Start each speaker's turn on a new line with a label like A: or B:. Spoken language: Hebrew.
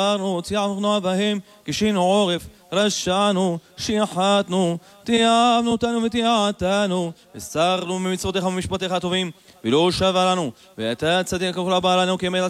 A: ציירנו בהם, כשינו עורף, רשענו, שיחתנו, תיאבנו אותנו ותיעתנו, הסרנו ממצוותיך ומשפטיך הטובים, ולא שבה לנו, ואתה צדיק ככל הבא לנו כמת